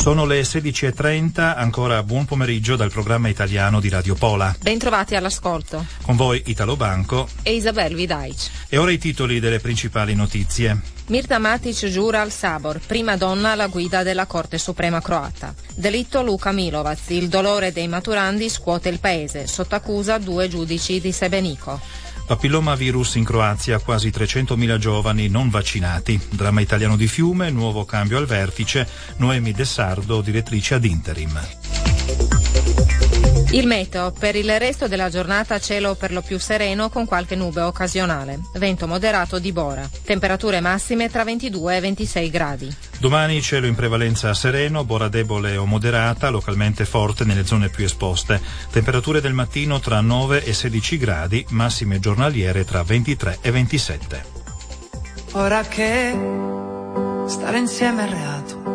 Sono le 16:30, ancora buon pomeriggio dal programma italiano di Radio Pola. Bentrovati all'ascolto. Con voi Italo Banco e Isabel Vidaic. E ora i titoli delle principali notizie. Mirta Matic giura al Sabor, prima donna alla guida della Corte Suprema croata. Delitto Luka Milovac, il dolore dei maturandi scuote il paese, sotto accusa 2 giudici di Sebenico. Papillomavirus in Croazia, quasi 300.000 giovani non vaccinati. Dramma italiano di Fiume, nuovo cambio al vertice, Noemi De Sardo, direttrice ad interim. Il meteo, per il resto della giornata cielo per lo più sereno con qualche nube occasionale, vento moderato di Bora, temperature massime tra 22 e 26 gradi. Domani cielo in prevalenza sereno, Bora debole o moderata, localmente forte nelle zone più esposte, temperature del mattino tra 9 e 16 gradi, massime giornaliere tra 23 e 27. Ora che stare insieme è reato,